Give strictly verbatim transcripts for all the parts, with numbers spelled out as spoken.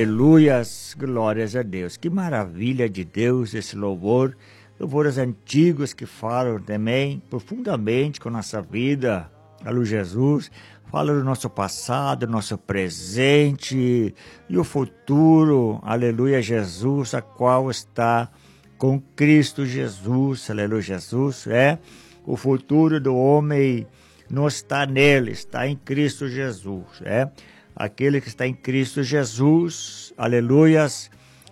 Aleluias, glórias a Deus. Que maravilha de Deus esse louvor. Louvores antigos que falam também profundamente com a nossa vida. Aleluia, Jesus. Fala do nosso passado, do nosso presente e o futuro. Aleluia, Jesus, a qual está com Cristo Jesus. Aleluia, Jesus. É o futuro do homem não está nele, está em Cristo Jesus. É aquele que está em Cristo Jesus. Aleluias.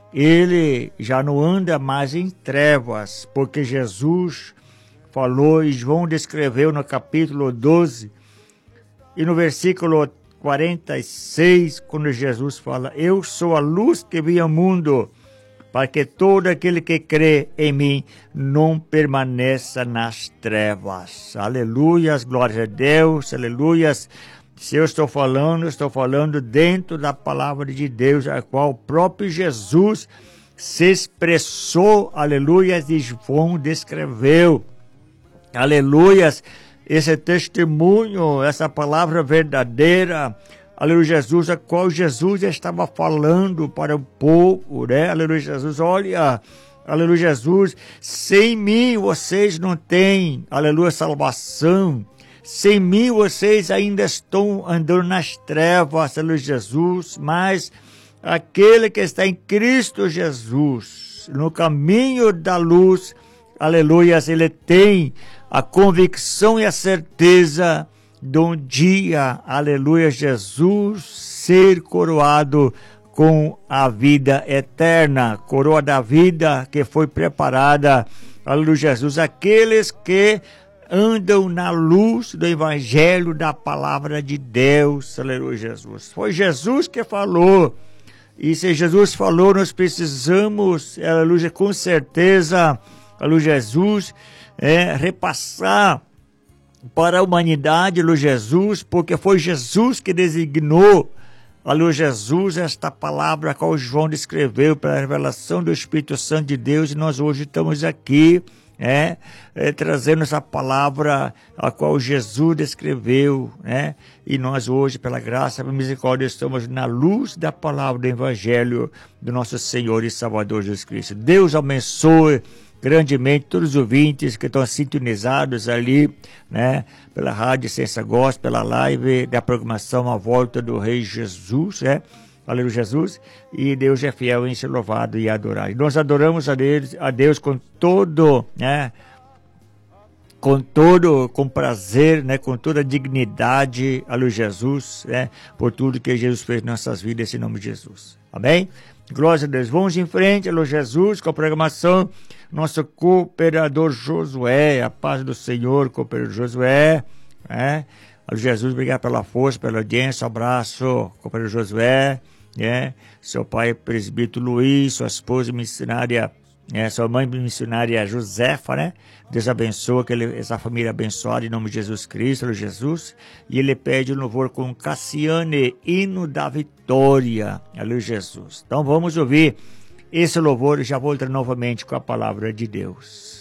Ele já não anda mais em trevas, porque Jesus falou e João descreveu no capítulo doze e no versículo quarenta e seis, quando Jesus fala: eu sou a luz que vem ao mundo, para que todo aquele que crê em mim não permaneça nas trevas. Aleluias, glória a Deus, aleluias. Se eu estou falando, eu estou falando dentro da palavra de Deus, a qual o próprio Jesus se expressou, aleluias, e João descreveu. Aleluias, esse testemunho, essa palavra verdadeira, aleluia, Jesus, a qual Jesus estava falando para o povo, né? Aleluia, Jesus, olha, aleluia, Jesus, sem mim vocês não têm, aleluia, salvação. Sem mim vocês ainda estão andando nas trevas, aleluia, Jesus, mas aquele que está em Cristo Jesus, no caminho da luz, aleluia, ele tem a convicção e a certeza de um dia, aleluia, Jesus, ser coroado com a vida eterna, coroa da vida que foi preparada, aleluia, Jesus, aqueles que andam na luz do evangelho da palavra de Deus, aleluia, Jesus. Foi Jesus que falou, e se Jesus falou, nós precisamos, aleluia, com certeza, aleluia, Jesus, é, repassar para a humanidade, aleluia, Jesus, porque foi Jesus que designou, aleluia, Jesus, esta palavra a qual João descreveu pela revelação do Espírito Santo de Deus, e nós hoje estamos aqui, É, é, trazendo essa palavra a qual Jesus descreveu, né? E nós hoje, pela graça e misericórdia, estamos na luz da palavra do Evangelho do nosso Senhor e Salvador Jesus Cristo. Deus abençoe grandemente todos os ouvintes que estão sintonizados ali, né? Pela Rádio Ciência Gospel, pela live da programação A Volta do Rei Jesus, né? Aleluia, Jesus, e Deus é fiel em ser louvado e adorado. E nós adoramos a Deus, a Deus com todo, né, com todo, com prazer, né, com toda dignidade, aleluia, Jesus, né, por tudo que Jesus fez em nossas vidas, em nome de Jesus. Amém? Glória a Deus. Vamos em frente, aleluia, Jesus, com a programação, nosso cooperador Josué, a paz do Senhor, cooperador Josué, né? Aleluia, Jesus, obrigado pela força, pela audiência, um abraço, cooperador Josué, é, seu pai presbítero Luiz, sua esposa missionária, é, sua mãe missionária Josefa, né? Deus abençoa que ele, essa família abençoada em nome de Jesus Cristo, Jesus. E ele pede o louvor com Cassiane, hino da vitória, aleluia, Jesus. Então vamos ouvir esse louvor e já volto novamente com a palavra de Deus.